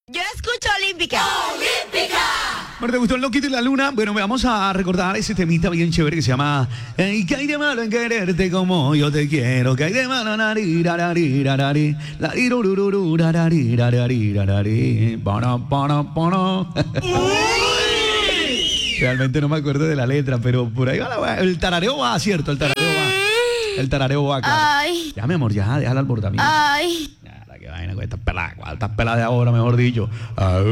Yo escucho Olímpica. Bueno, ¿te gustó el Loquito y la Luna? Bueno, vamos a recordar ese temita bien chévere que se llama ¿qué hay de malo en quererte como yo te quiero? ¿Qué hay de malo? Realmente no me acuerdo de la letra, pero por ahí va el tarareo va, cierto, el tarareo va. El tarareo va, claro. Ay. Ya, mi amor, ya, deja el alborotamiento. Ay. Ya, la que vaina con estas peladas de ahora, mejor dicho.